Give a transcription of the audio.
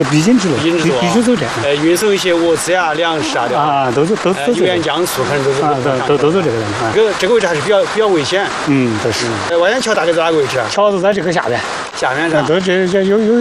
必经之路， 必须走这。 运送一些物资呀、粮食啊的啊，都油盐酱醋，可能都是都走这个的。 这个位置还是比较危险。 都是。 万源桥大概在哪个位置啊？ 桥都在这个下面。 下面是吧？ 这有。